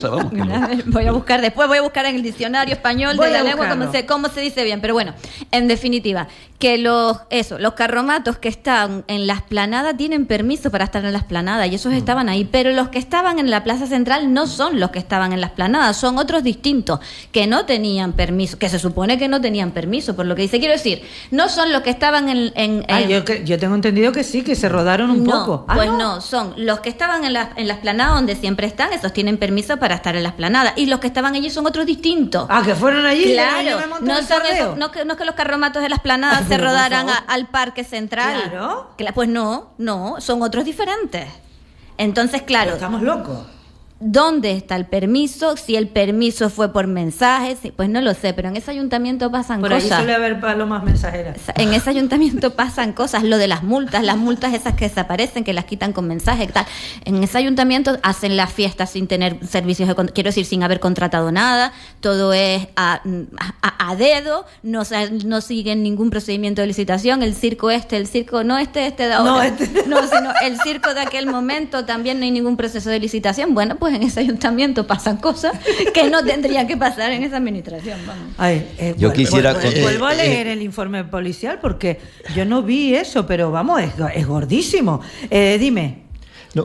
Vamos, voy a buscar en el diccionario español de la lengua cómo se dice bien, pero bueno, en definitiva, que los carromatos que están en la explanada tienen permiso para estar en la explanada y esos estaban ahí, pero los que estaban en la Plaza Central no son los que estaban en la explanada, son otros distintos que no tenían permiso, que se supone que no tenían permiso, por lo que dice, quiero decir, no son los que estaban yo tengo entendido que sí, que se rodaron un poco. No, son los que estaban en la explanada donde siempre están, esos tienen permiso para estar en la explanada, y los que estaban allí son otros distintos. Que fueron allí. Claro, no son esos, no que los carromatos de la explanada se rodaran al Parque Central. Claro. Pues no, son otros diferentes. Entonces, claro. Pero estamos locos. ¿Dónde está el permiso? Si el permiso fue por mensajes, pues no lo sé, pero en ese ayuntamiento pasan cosas. Por ahí suele haber palomas mensajeras. En ese ayuntamiento pasan cosas, lo de las multas esas que desaparecen, que las quitan con mensajes y tal. En ese ayuntamiento hacen las fiestas sin tener servicios, quiero decir, sin haber contratado nada, todo es a dedo, no siguen ningún procedimiento de licitación, el circo de ahora. Sino el circo de aquel momento también no hay ningún proceso de licitación. Bueno, pues en ese ayuntamiento pasan cosas que no tendrían que pasar en esa administración. Vamos. Yo quisiera... Vuelvo a leer el informe policial porque yo no vi eso, pero vamos, es gordísimo. Dime. No,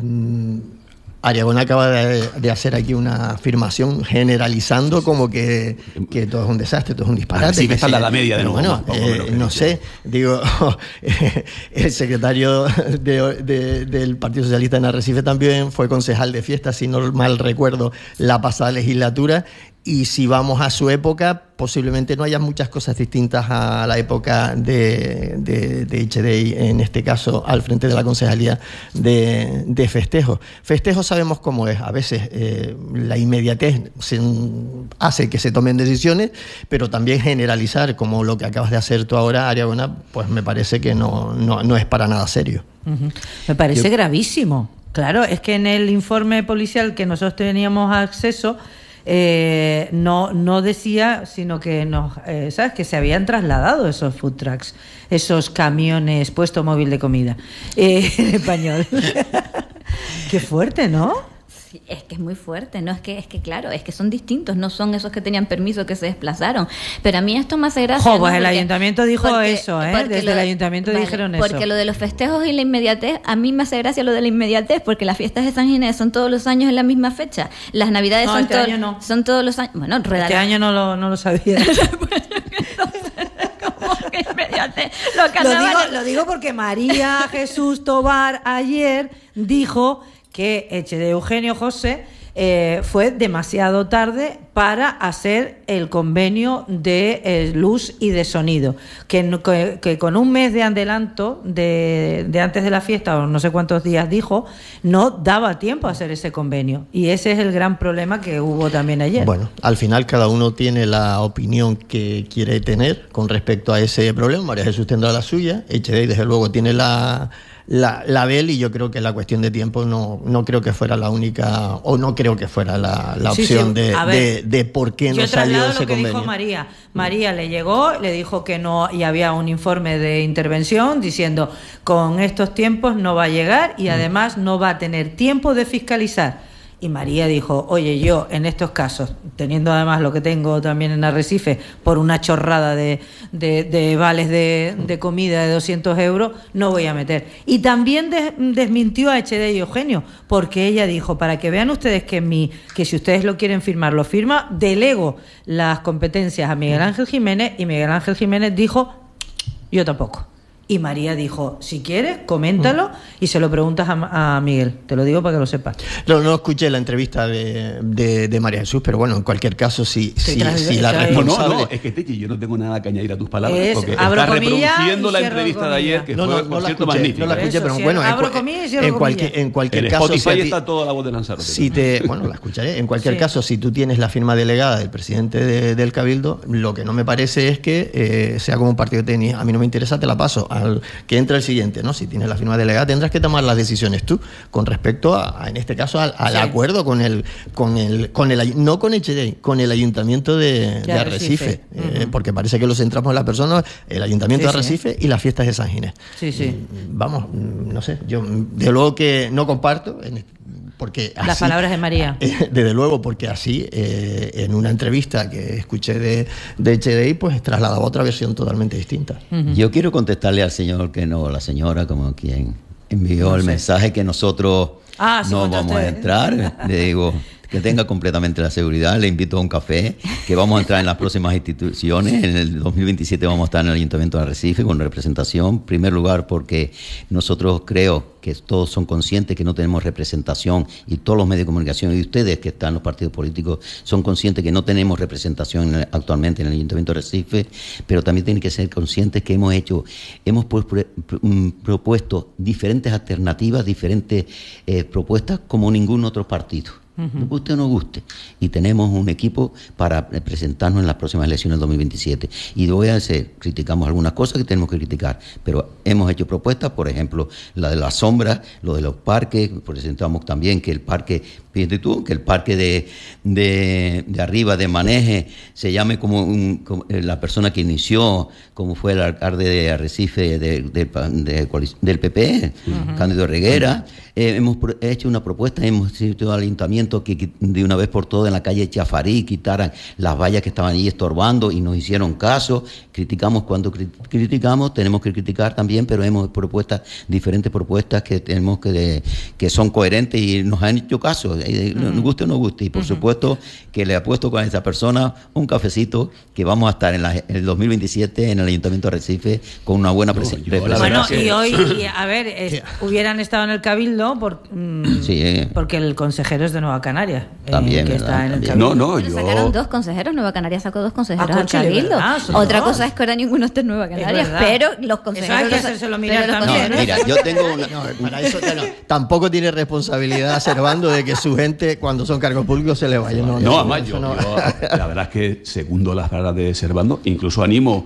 Ariagona acaba de hacer aquí una afirmación generalizando como que todo es un desastre, todo es un disparate. Sí, que está la media de nuevo. Bueno, no sé, digo, el secretario del Partido Socialista en Arrecife también fue concejal de fiestas, si no mal recuerdo, la pasada legislatura. Y si vamos a su época, posiblemente no haya muchas cosas distintas a la época de Echedey, en este caso al frente de la concejalía de festejos. Festejos sabemos cómo es, a veces la inmediatez hace que se tomen decisiones, pero también generalizar, como lo que acabas de hacer tú ahora, Ariagona, pues me parece que no es para nada serio. Uh-huh. Me parece gravísimo. Claro, es que en el informe policial que nosotros teníamos acceso, no decía, sino que ¿sabes? Que se habían trasladado esos food trucks, esos camiones puesto móvil de comida en español. Qué fuerte, ¿no? Sí, es que es muy fuerte, ¿no? Es que claro, es que son distintos, no son esos que tenían permiso que se desplazaron. Pero a mí esto me hace gracia. Pues el ayuntamiento dijo eso, Desde el ayuntamiento dijeron eso. Porque lo de los festejos y la inmediatez, a mí me hace gracia lo de la inmediatez, porque las fiestas de San Ginés son todos los años en la misma fecha. Las Navidades son todos los años. Bueno, este año no lo sabía. Lo digo porque María Jesús Tobar ayer dijo que Echedey Eugenio José fue demasiado tarde para hacer el convenio de luz y de sonido, que con un mes de adelanto de antes de la fiesta, o no sé cuántos días dijo, no daba tiempo a hacer ese convenio, y ese es el gran problema que hubo también ayer. Bueno, al final cada uno tiene la opinión que quiere tener con respecto a ese problema. María Jesús tendrá la suya, Echedey desde luego tiene la de él, y yo creo que la cuestión de tiempo no creo que fuera la única, o no creo que fuera la opción de por qué no salió ese convenio. Dijo María le llegó, le dijo que no, y había un informe de intervención diciendo con estos tiempos no va a llegar, y además no va a tener tiempo de fiscalizar. Y María dijo, oye, yo en estos casos, teniendo además lo que tengo también en Arrecife, por una chorrada de vales de comida de 200 euros, no voy a meter. Y también desmintió a Echedey Eugenio, porque ella dijo, para que vean ustedes que si ustedes lo quieren firmar, lo firma, delego las competencias a Miguel Ángel Jiménez, y Miguel Ángel Jiménez dijo, yo tampoco. Y María dijo, si quieres, coméntalo y se lo preguntas a Miguel. Te lo digo para que lo sepas. No escuché la entrevista de María Jesús, pero bueno, en cualquier caso, si la responsable... No, es que Techi, yo no tengo nada que añadir a tus palabras, porque está reproduciendo la entrevista de ayer, que fue, por cierto, magnífica. No la escuché, pero bueno, en cualquier caso... Spotify está toda la voz de Lanzarote. Bueno, la escucharé. En cualquier caso, si tú tienes la firma delegada del presidente del Cabildo, lo que no me parece es que sea como un partido de tenis. A mí no me interesa, te la paso. Que entra el siguiente, ¿no? Si tienes la firma delegada, tendrás que tomar las decisiones tú con respecto en este caso al acuerdo con el no con Echedey, con el ayuntamiento de Arrecife, porque parece que lo centramos en las personas, el ayuntamiento de Arrecife y las fiestas de San Ginés. Sí. Vamos, no sé, yo de luego que no comparto porque así, las palabras de María. Desde luego, porque así, en una entrevista que escuché de HDI, pues trasladaba otra versión totalmente distinta. Yo quiero contestarle al señor que no, la señora, como quien envió el mensaje, que nosotros no vamos a entrar. Le digo que tenga completamente la seguridad, le invito a un café, que vamos a entrar en las próximas instituciones. En el 2027 vamos a estar en el Ayuntamiento de Arrecife con representación. En primer lugar, porque nosotros creo que todos son conscientes que no tenemos representación, y todos los medios de comunicación y ustedes que están en los partidos políticos son conscientes que no tenemos representación actualmente en el Ayuntamiento de Arrecife, pero también tienen que ser conscientes que hemos propuesto diferentes alternativas, diferentes propuestas como ningún otro partido. Nos guste o no guste, y tenemos un equipo para presentarnos en las próximas elecciones del 2027, y voy a decir, criticamos algunas cosas que tenemos que criticar, pero hemos hecho propuestas, por ejemplo, la de las sombras, lo de los parques. Presentamos también que el parque, fíjate tú, que el parque de arriba de Maneje se llame como la persona que inició, como fue el alcalde de Arrecife del PP, Cándido Reguera. Hemos hecho una propuesta, hemos hecho al ayuntamiento que de una vez por todas en la calle Chafarí quitaran las vallas que estaban allí estorbando, y nos hicieron caso. Criticamos cuando criticamos, tenemos que criticar también, pero hemos propuestas, diferentes propuestas que tenemos que son coherentes, y nos han hecho caso, nos guste o no guste. Y por supuesto que le apuesto con esa persona un cafecito, que vamos a estar en el 2027 en el Ayuntamiento de Arrecife con una buena presentación. Bueno, y hoy, a ver, hubieran estado en el Cabildo porque el consejero es de Nueva Canarias. También, que está en el Cabildo. Sacaron 2 consejeros, Nueva Canarias sacó 2 consejeros al Cabildo. Otra cosa es que ahora ninguno está en Nueva Canarias, pero los consejeros... Eso hay que hacérselo mirar también. Mira, yo tengo una... para eso tampoco tiene responsabilidad Servando de que su gente, cuando son cargos públicos, se le vaya. Además, yo la verdad es que segundo las palabras de Servando, incluso animo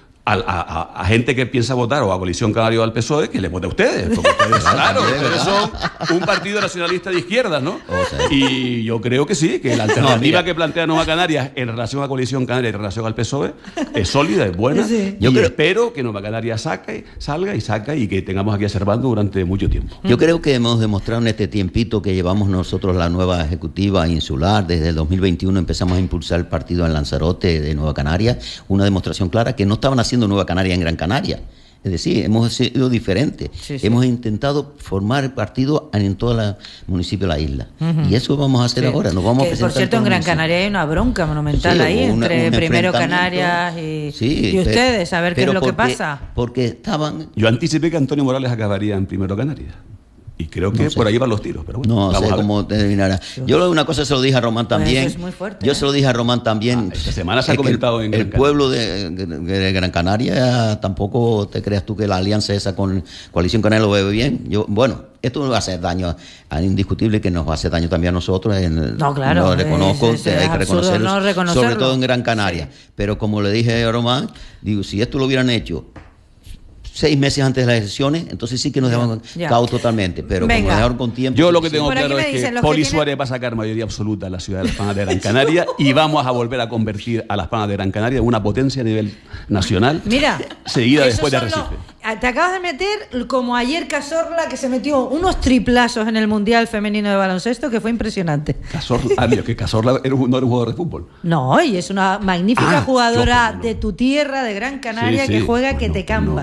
a gente que piensa votar o a Coalición Canaria o al PSOE, que le vote a ustedes, porque ustedes, ustedes son un partido nacionalista de izquierda, ¿no? Y yo creo que sí, que la alternativa que plantea Nueva Canarias en relación a Coalición Canaria y en relación al PSOE es sólida, es buena. Espero que Nueva Canarias salga y que tengamos aquí a Servando durante mucho tiempo. Yo creo que hemos demostrado en este tiempito que llevamos nosotros la nueva ejecutiva insular, desde el 2021 empezamos a impulsar el partido en Lanzarote de Nueva Canarias, una demostración clara que no estaban haciendo Nueva Canaria en Gran Canaria. Es decir, hemos sido diferentes. Hemos intentado formar el partido en todo el municipio de la isla. Y eso vamos a hacer ahora. Nos vamos a presentar. Por cierto, en Gran Canaria hay una bronca monumental ahí entre Primero Canarias y ustedes, a ver qué es lo que pasa. Porque estaban... Yo anticipé que Antonio Morales acabaría en Primero Canarias. Y creo que por ahí van los tiros, pero bueno. No sé cómo terminará. Yo una cosa se lo dije a Román también. Eso es muy fuerte, Yo se lo dije a Román también. Esta semana se ha comentado en el pueblo de Gran Canaria, tampoco te creas tú que la alianza esa con Coalición Canaria lo ve bien. Esto nos va a hacer daño, es indiscutible que nos va a hacer daño también a nosotros. No, claro. Lo reconozco, hay que reconocerlo, reconocerlo, sobre todo en Gran Canaria. Pero como le dije a Román, digo, si esto lo hubieran hecho 6 meses antes de las elecciones, entonces sí que nos dejaban caos totalmente, pero como dejaron con tiempo... Yo lo que tengo claro es que Poli Suárez va a sacar mayoría absoluta en la ciudad de Las Palmas de Gran Canaria y vamos a volver a convertir a Las Palmas de Gran Canaria en una potencia a nivel nacional, seguida después de Arrecife. Te acabas de meter, como ayer Cazorla, que se metió unos triplazos en el Mundial Femenino de Baloncesto, que fue impresionante. Que Cazorla no era un jugador de fútbol. No, y es una magnífica jugadora de tu tierra, de Gran Canaria, que juega que te cambas.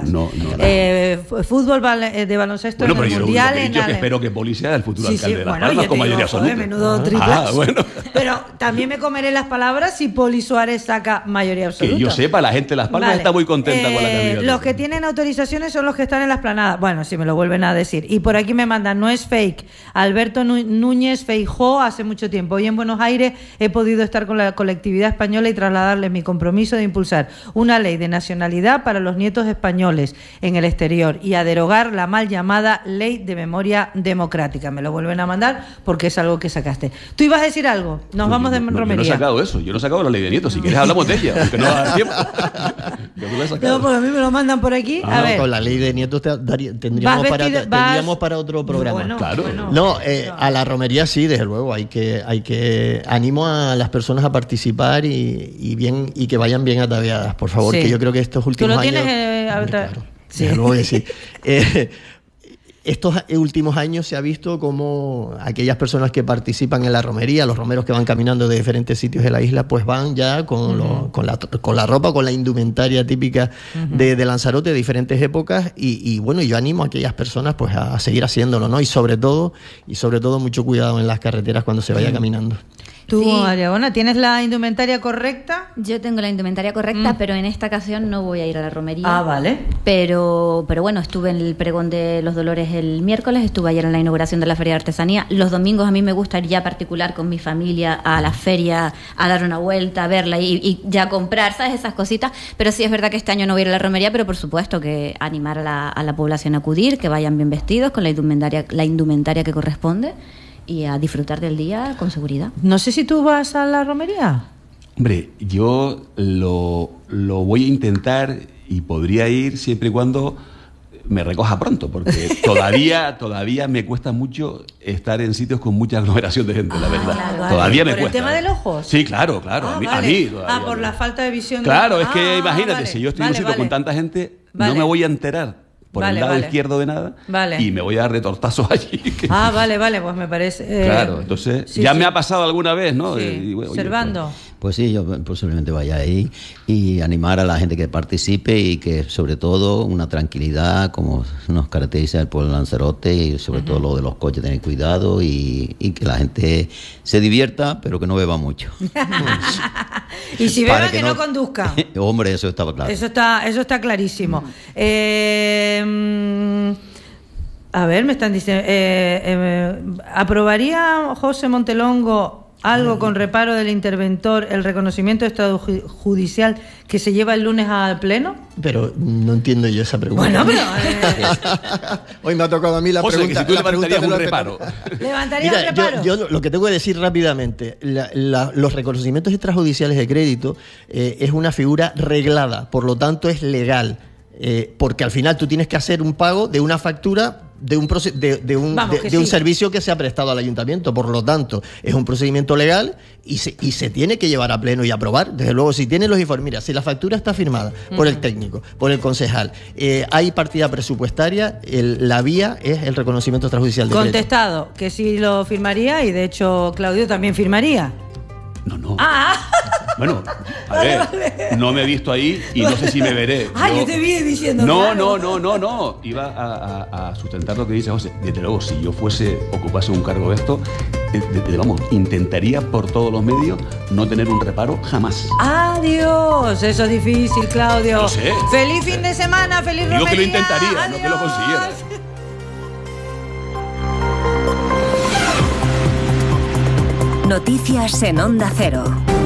Fútbol de baloncesto en el Mundial. Yo que espero que Poli sea el futuro alcalde de Las Palmas con mayoría absoluta. Menudo triplazo. Pero también me comeré las palabras si Poli Suárez saca mayoría absoluta. Que yo sepa, la gente de Las Palmas está muy contenta con la candidatura. Los que tienen autorizaciones son los que están en la esplanada. Bueno, si me lo vuelven a decir. Y por aquí me mandan, no es fake. Alberto Núñez Feijóo hace mucho tiempo. Hoy en Buenos Aires he podido estar con la colectividad española y trasladarles mi compromiso de impulsar una ley de nacionalidad para los nietos españoles en el exterior y a derogar la mal llamada Ley de Memoria Democrática. Me lo vuelven a mandar porque es algo que sacaste. ¿Tú ibas a decir algo? Nos vamos de romería. Yo no he sacado eso. Yo no he sacado la ley de nietos. Si quieres hablamos de ella, aunque no da tiempo. No, porque a mí me lo mandan por aquí. A ver. Con la ley de nietos tendríamos para otro programa. A la romería sí, desde luego. Hay que animo a las personas a participar y que vayan bien ataviadas, por favor, que yo creo que estos últimos años... ¿Tú lo tienes? Claro, sí. Luego que sí. estos últimos años se ha visto como aquellas personas que participan en la romería, los romeros que van caminando de diferentes sitios de la isla, pues van ya con la ropa, con la indumentaria típica de Lanzarote de diferentes épocas, y bueno, yo animo a aquellas personas pues a seguir haciéndolo, ¿no? Y sobre todo mucho cuidado en las carreteras cuando se vaya caminando. ¿Tú, María Bona, tienes la indumentaria correcta? Yo tengo la indumentaria correcta, pero en esta ocasión no voy a ir a la romería. Ah, vale. Pero bueno, estuve en el pregón de los Dolores el miércoles, estuve ayer en la inauguración de la Feria de Artesanía. Los domingos a mí me gusta ir ya particular con mi familia a la feria, a dar una vuelta, a verla y ya comprar, ¿sabes? Esas cositas. Pero sí es verdad que este año no voy a ir a la romería, pero por supuesto que animar a la población a acudir, que vayan bien vestidos, con la indumentaria que corresponde, y a disfrutar del día con seguridad. No sé si tú vas a la romería. Hombre, yo lo voy a intentar y podría ir siempre y cuando me recoja pronto, porque todavía me cuesta mucho estar en sitios con mucha aglomeración de gente, la verdad. Claro, todavía me ¿por cuesta. el tema del ojo? Sí, claro. A mí todavía. Por la falta de visión. Claro, es que imagínate, si yo estoy en un sitio con tanta gente, no me voy a enterar por el lado izquierdo de nada y me voy a dar retortazos allí. Vale, pues me parece... claro, entonces me ha pasado alguna vez, ¿no? Sí. Servando. Pues sí, yo posiblemente vaya ahí y animar a la gente que participe y que sobre todo una tranquilidad como nos caracteriza el pueblo de Lanzarote, y sobre todo lo de los coches, tener cuidado y que la gente se divierta pero que no beba mucho. Y si beba que no conduzca. Hombre, eso estaba claro. Eso está clarísimo. A ver, me están diciendo, ¿aprobaría José Montelongo algo con reparo del interventor, el reconocimiento extrajudicial que se lleva el lunes al Pleno? Pero no entiendo yo esa pregunta. Bueno, pero... Hoy me ha tocado a mí la José, pregunta. Que si tú levantarías un reparo. ¿Levantarías un reparo? Yo lo que tengo que decir rápidamente, los reconocimientos extrajudiciales de crédito es una figura reglada, por lo tanto es legal. Porque al final tú tienes que hacer un pago de una factura de un servicio que se ha prestado al ayuntamiento. Por lo tanto, es un procedimiento legal y se tiene que llevar a pleno y aprobar. Desde luego, si tienen los informes, mira, si la factura está firmada por el técnico, por el concejal, hay partida presupuestaria, la vía es el reconocimiento extrajudicial de crédito. Contestado, que sí lo firmaría, y de hecho Claudio también firmaría. No. Bueno, a ver, no me he visto ahí y no sé si me veré. Yo te vi diciendo. No. Iba a sustentar lo que dice José. Desde luego, si yo ocupase un cargo de esto, intentaría por todos los medios no tener un reparo jamás. Adiós, eso es difícil, Claudio. Lo sé. Feliz fin de semana, feliz romería. Digo que lo intentaría, adiós. no que lo consiguiera. Noticias en Onda Cero.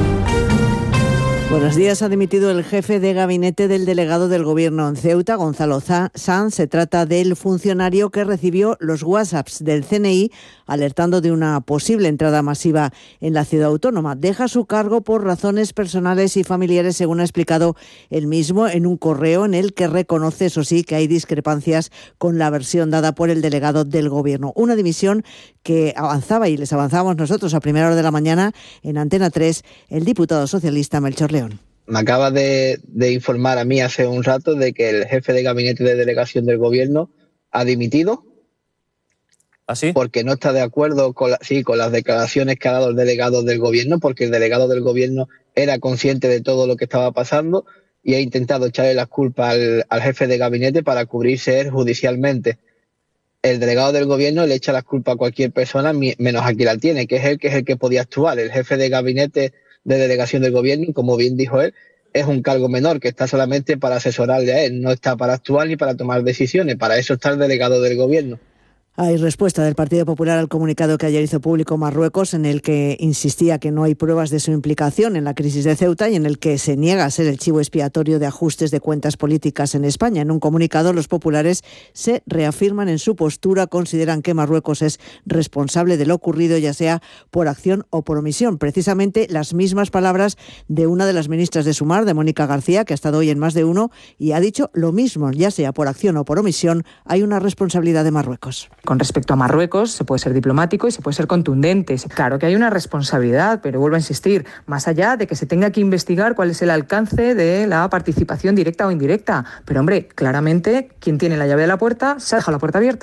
Buenos días. Ha dimitido el jefe de gabinete del delegado del Gobierno en Ceuta, Gonzalo Sanz. Se trata del funcionario que recibió los WhatsApps del CNI alertando de una posible entrada masiva en la ciudad autónoma. Deja su cargo por razones personales y familiares, según ha explicado él mismo en un correo en el que reconoce, eso sí, que hay discrepancias con la versión dada por el delegado del Gobierno. Una dimisión que avanzaba, y les avanzábamos nosotros a primera hora de la mañana en Antena 3, el diputado socialista Melchor León. Me acaba de informar a mí hace un rato de que el jefe de gabinete de delegación del Gobierno ha dimitido. ¿Ah, sí? Porque no está de acuerdo con las declaraciones que ha dado el delegado del Gobierno, porque el delegado del Gobierno era consciente de todo lo que estaba pasando y ha intentado echarle las culpas al jefe de gabinete para cubrirse él judicialmente. El delegado del Gobierno le echa las culpas a cualquier persona, menos a quien la tiene, que es el que podía actuar. El jefe de gabinete de delegación del Gobierno, y como bien dijo él, es un cargo menor que está solamente para asesorarle a él, no está para actuar ni para tomar decisiones. Para eso está el delegado del Gobierno. Hay respuesta del Partido Popular al comunicado que ayer hizo público Marruecos, en el que insistía que no hay pruebas de su implicación en la crisis de Ceuta y en el que se niega a ser el chivo expiatorio de ajustes de cuentas políticas en España. En un comunicado, los populares se reafirman en su postura, consideran que Marruecos es responsable de lo ocurrido, ya sea por acción o por omisión. Precisamente las mismas palabras de una de las ministras de Sumar, de Mónica García, que ha estado hoy en Más de Uno, y ha dicho lo mismo, ya sea por acción o por omisión, hay una responsabilidad de Marruecos. Con respecto a Marruecos, se puede ser diplomático y se puede ser contundente. Claro que hay una responsabilidad, pero vuelvo a insistir, más allá de que se tenga que investigar cuál es el alcance de la participación directa o indirecta. Pero, hombre, claramente, quien tiene la llave de la puerta, se ha dejado la puerta abierta.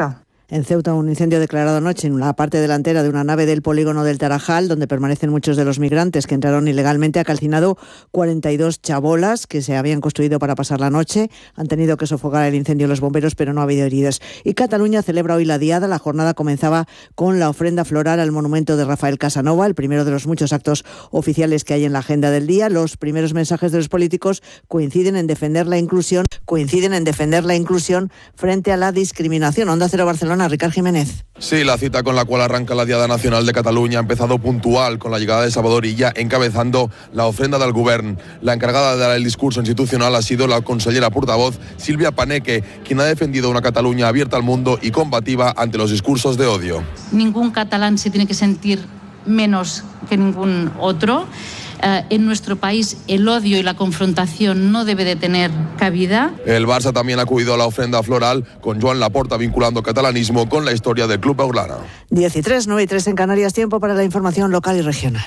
En Ceuta, un incendio declarado anoche en la parte delantera de una nave del polígono del Tarajal, donde permanecen muchos de los migrantes que entraron ilegalmente, ha calcinado 42 chabolas que se habían construido para pasar la noche. Han tenido que sofocar el incendio los bomberos, pero no ha habido heridos. Y Cataluña celebra hoy la Diada. La jornada comenzaba con la ofrenda floral al monumento de Rafael Casanova, el primero de los muchos actos oficiales que hay en la agenda del día. Los primeros mensajes de los políticos coinciden en defender la inclusión frente a la discriminación. Onda Cero Barcelona, Ricard Jiménez. Sí, la cita con la cual arranca la Diada Nacional de Cataluña ha empezado puntual con la llegada de Salvador Illa encabezando la ofrenda del Govern. La encargada de dar el discurso institucional ha sido la consellera portavoz Silvia Paneque, quien ha defendido una Cataluña abierta al mundo y combativa ante los discursos de odio. Ningún catalán se tiene que sentir menos que ningún otro. En nuestro país el odio y la confrontación no debe de tener cabida. El Barça también ha acudido a la ofrenda floral con Joan Laporta vinculando catalanismo con la historia del club blaugrana. 10:03, 9:03 en Canarias, tiempo para la información local y regional.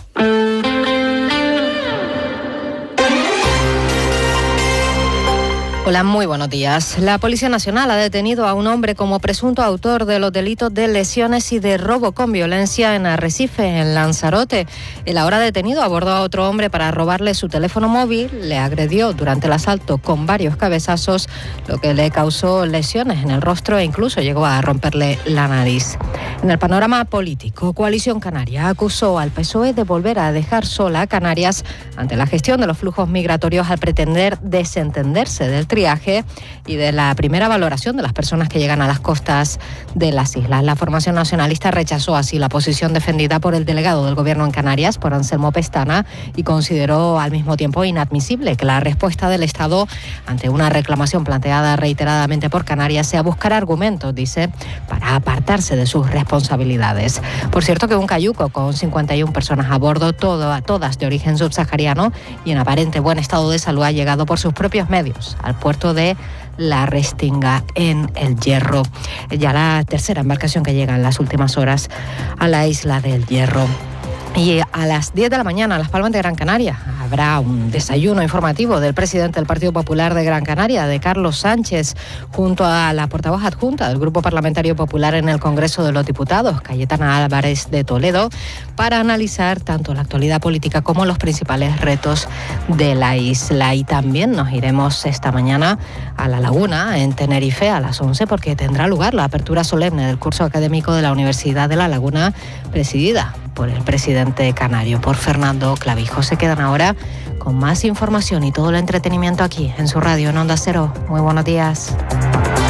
Hola, muy buenos días. La Policía Nacional ha detenido a un hombre como presunto autor de los delitos de lesiones y de robo con violencia en Arrecife, en Lanzarote. El ahora detenido abordó a otro hombre para robarle su teléfono móvil, le agredió durante el asalto con varios cabezazos, lo que le causó lesiones en el rostro e incluso llegó a romperle la nariz. En el panorama político, Coalición Canaria acusó al PSOE de volver a dejar sola a Canarias ante la gestión de los flujos migratorios al pretender desentenderse del triaje y de la primera valoración de las personas que llegan a las costas de las islas. La formación nacionalista rechazó así la posición defendida por el delegado del Gobierno en Canarias, por Anselmo Pestana, y consideró al mismo tiempo inadmisible que la respuesta del Estado ante una reclamación planteada reiteradamente por Canarias sea buscar argumentos, dice, para apartarse de sus responsabilidades. Por cierto que un cayuco con 51 personas a bordo, todas de origen subsahariano y en aparente buen estado de salud, ha llegado por sus propios medios al puerto de La Restinga, en El Hierro. Ya la tercera embarcación que llega en las últimas horas a la isla del Hierro. Y a las 10 de la mañana, en Las Palmas de Gran Canaria, habrá un desayuno informativo del presidente del Partido Popular de Gran Canaria, de Carlos Sánchez, junto a la portavoz adjunta del Grupo Parlamentario Popular en el Congreso de los Diputados, Cayetana Álvarez de Toledo, para analizar tanto la actualidad política como los principales retos de la isla. Y también nos iremos esta mañana a La Laguna, en Tenerife, a las 11, porque tendrá lugar la apertura solemne del curso académico de la Universidad de La Laguna, presidida por el presidente canario, por Fernando Clavijo. Se quedan ahora con más información y todo el entretenimiento aquí en su radio, en Onda Cero. Muy buenos días.